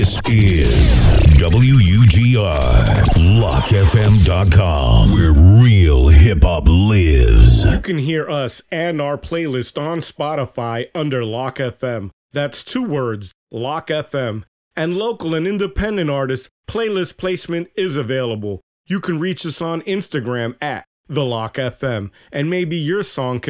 This is WUGR, LockFM.com, where real hip-hop lives. You can hear us and our playlist on Spotify under Lock FM. That's 2 words, Lock FM. And local and independent artists, playlist placement is available. You can reach us on Instagram at The Lock FM, and maybe your song can